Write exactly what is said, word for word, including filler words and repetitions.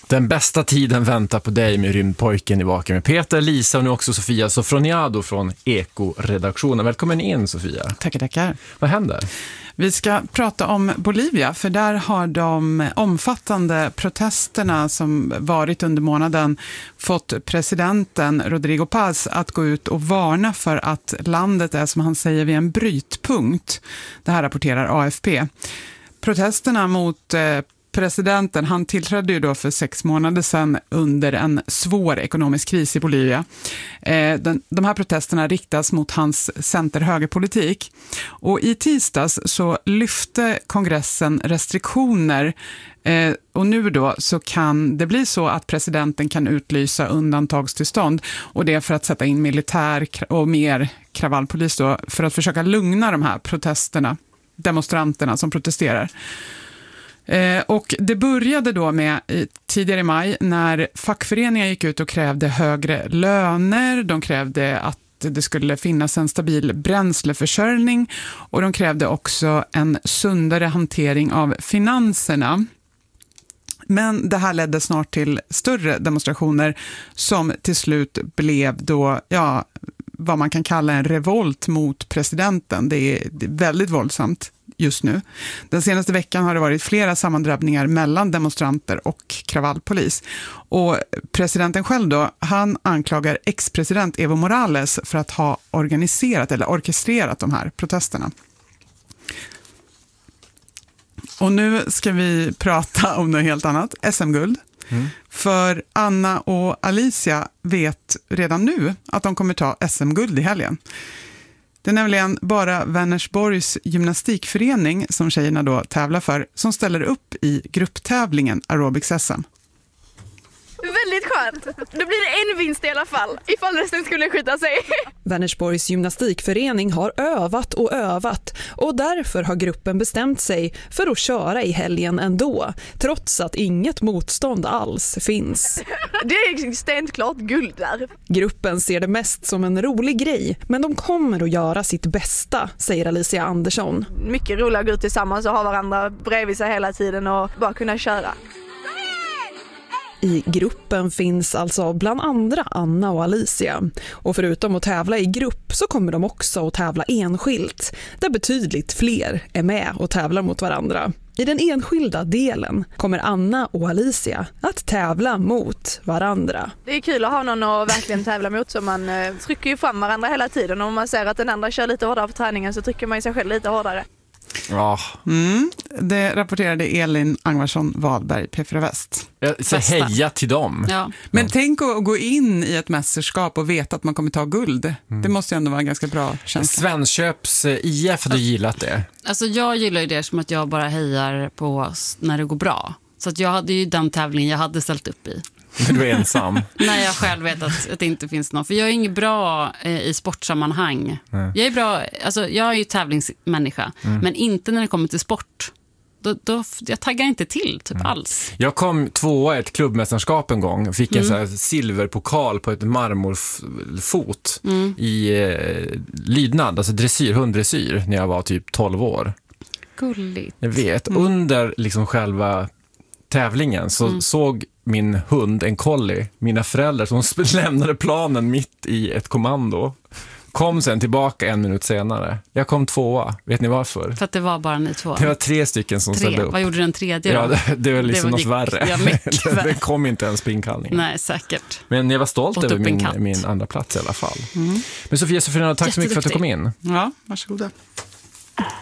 Den bästa tiden väntar på dig med Rymdpojken i baken med Peter, Lisa och nu också Sofia Sofroniado från Eko-redaktionen. Välkommen in, Sofia. Tackar, tackar. Vad händer? Vi ska prata om Bolivia, för där har de omfattande protesterna som varit under månaden fått presidenten Rodrigo Paz att gå ut och varna för att landet är, som han säger, vid en brytpunkt. Det här rapporterar A F P. Protesterna mot eh, presidenten, han tillträdde ju då för sex månader sedan under en svår ekonomisk kris i Bolivia. Eh, den, de här protesterna riktas mot hans center-högerpolitik. Och i tisdags så lyfte kongressen restriktioner eh, och nu då så kan det bli så att presidenten kan utlysa undantagstillstånd, och det är för att sätta in militär och mer kravallpolis då för att försöka lugna de här protesterna, demonstranterna som protesterar. Eh, och det började då med i, tidigare i maj när fackföreningar gick ut och krävde högre löner, de krävde att det skulle finnas en stabil bränsleförsörjning och de krävde också en sundare hantering av finanserna. Men det här ledde snart till större demonstrationer som till slut blev då, ja, vad man kan kalla en revolt mot presidenten. Det är, det är väldigt våldsamt just nu. Den senaste veckan har det varit flera sammandrabbningar mellan demonstranter och kravallpolis. Och presidenten själv då, han anklagar ex-president Evo Morales för att ha organiserat eller orkestrerat de här protesterna. Och nu ska vi prata om något helt annat, S M-guld. Mm. För Anna och Alicia vet redan nu att de kommer ta S M-guld i helgen. Det är nämligen bara Vänersborgs gymnastikförening som tjejerna då tävlar för som ställer upp i grupptävlingen Aerobics S M. Väldigt skönt. Då blir det en vinst i alla fall, ifall resten skulle skjuta sig. Vänersborgs gymnastikförening har övat och övat och därför har gruppen bestämt sig för att köra i helgen ändå, trots att inget motstånd alls finns. Det är extremt klart guld där. Gruppen ser det mest som en rolig grej, men de kommer att göra sitt bästa, säger Alicia Andersson. Mycket roligt att gå ut tillsammans och ha varandra bredvid sig hela tiden och bara kunna köra. I gruppen finns alltså bland andra Anna och Alicia. Och förutom att tävla i grupp så kommer de också att tävla enskilt, där betydligt fler är med och tävlar mot varandra. I den enskilda delen kommer Anna och Alicia att tävla mot varandra. Det är kul att ha någon att verkligen tävla mot, så man eh, trycker ju fram varandra hela tiden. Och om man ser att den andra kör lite hårdare på träningen så trycker man sig själv lite hårdare. Ja. Mm, det rapporterade Elin Angvarsson Wahlberg, P fyra Väst. Så heja till dem. Ja. Men mm. tänk att gå in i ett mästerskap och veta att man kommer ta guld. Mm. Det måste ju ändå vara en ganska bra känsla. Svenköps I F, har du gillat det? Alltså jag gillar ju det som att jag bara hejar på när det går bra. Så att jag hade ju den tävlingen jag hade ställt upp i. Men du är ensam. När jag själv vet att, att det inte finns någon. För jag är inget bra eh, i sportsammanhang. Nej. Jag är bra, alltså jag är ju tävlingsmänniska. Mm. Men inte när det kommer till sport. Då, då, jag taggar inte till typ mm. alls. Jag kom tvåa i ett klubbmästerskap en gång. Fick en mm. så här silverpokal på ett marmorfot mm. i eh, lydnad, alltså dressyr, hunddressyr, när jag var typ tolv år. Gulligt. Jag vet, mm. under liksom själva tävlingen så mm. såg min hund, en collie, mina föräldrar som lämnade planen mitt i ett kommando. Kom sen tillbaka en minut senare. Jag kom tvåa. Vet ni varför? För att det var bara ni två. Det var tre stycken som tre. ställde upp. Vad gjorde den tredje då? Ja, det, det var liksom det var, något värre. Ja, mycket värre. Det kom inte ens på inkallningen. Nej, säkert. Men jag var stolt Fått över min, min andra plats i alla fall. Mm. Men Sofia Sofroniado, tack Jättetrycktig. så mycket för att du kom in. Ja, varsågoda.